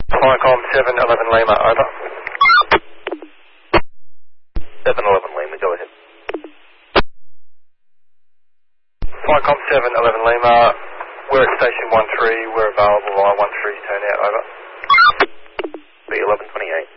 Viacom 711 Lima, over. 711 Lima, go ahead. Viacom 711 Lima, we're at station 13, we're available via 13 turnout, over. B1128.